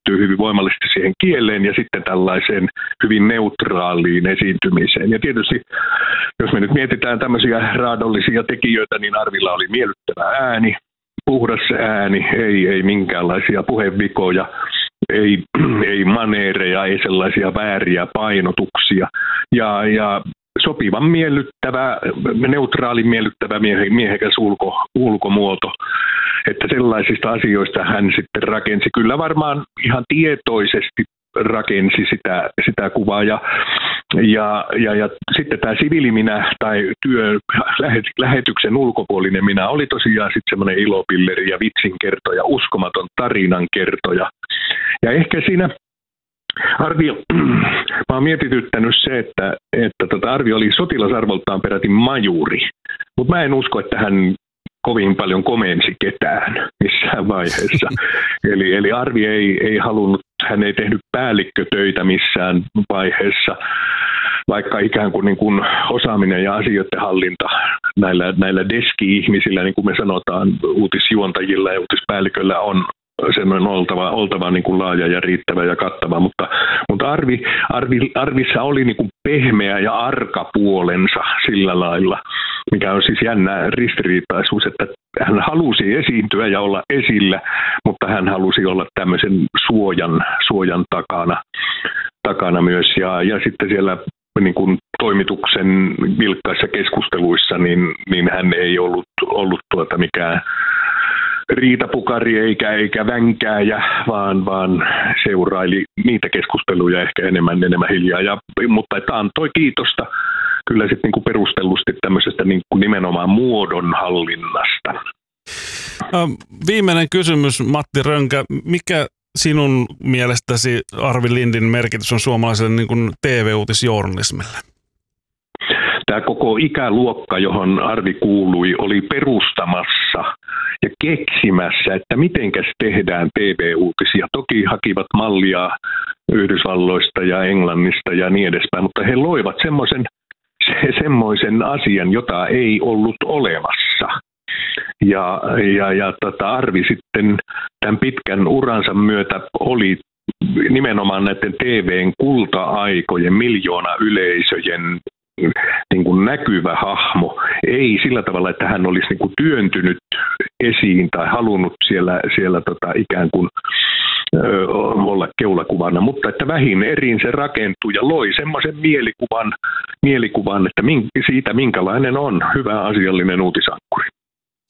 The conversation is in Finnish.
liittyy hyvin voimallisesti siihen kieleen ja sitten tällaiseen hyvin neutraaliin esiintymiseen. Ja tietysti, jos me nyt mietitään tämmöisiä raadollisia tekijöitä, niin Arvilla oli miellyttävä ääni, puhdas ääni, ei minkäänlaisia puhevikoja, ei maneereja, ei sellaisia vääriä painotuksia ja sopivan miellyttävä, neutraalin miellyttävä miehekäs ulkomuoto. Että sellaisista asioista hän sitten rakensi. Kyllä varmaan ihan tietoisesti rakensi sitä kuvaa. Ja sitten tämä siviiliminä tai lähetyksen ulkopuolinen minä oli tosiaan sitten semmoinen ilopilleri ja vitsinkertoja, uskomaton tarinankertoja. Ja ehkä siinä mä oon mietityttänyt se, että Arvi oli sotilasarvoltaan peräti majuri, mutta mä en usko, että hän kovin paljon komensi ketään missään vaiheessa. Eli Arvi ei halunnut, hän ei tehnyt päällikkötöitä missään vaiheessa, vaikka ikään kuin osaaminen ja asioiden hallinta näillä deski-ihmisillä, niin kuin me sanotaan, uutisjuontajilla ja uutispäälliköllä on semmoinen oltava niin kuin laaja ja riittävä ja kattava, mutta Arvissa oli niin kuin pehmeä ja arka puolensa sillä lailla, mikä on siis jännä ristiriitaisuus, että hän halusi esiintyä ja olla esillä, mutta hän halusi olla tämmöisen suojan takana myös ja sitten siellä niin kuin toimituksen vilkkaissa keskusteluissa, niin hän ei ollut mikään riitapukari eikä vänkääjä, vaan seuraili niitä keskusteluja ehkä enemmän hiljaa. Mutta että antoi kiitosta kyllä sitten niin kuin perustellusti tämmöisestä niin kuin nimenomaan muodon hallinnasta. Viimeinen kysymys, Matti Rönkä. Mikä sinun mielestäsi Arvi Lindin merkitys on suomalaiselle niin kuin TV-uutisjournalismille? Tämä koko ikäluokka, johon Arvi kuului, oli perustamassa ja keksimässä, että mitenkäs tehdään TV-uutisia. Toki hakivat mallia Yhdysvalloista ja Englannista ja niin edespäin, mutta he loivat semmoisen asian, jota ei ollut olemassa. Ja Arvi sitten tämän pitkän uransa myötä oli nimenomaan näiden TV:n kulta-aikojen, miljoonayleisöjen niin kuin näkyvä hahmo. Ei sillä tavalla, että hän olisi niin kuin työntynyt esiin tai halunnut siellä ikään kuin olla keulakuvana, mutta että vähin erin se rakentui ja loi semmoisen mielikuvan että siitä minkälainen on hyvä asiallinen uutisankkuri.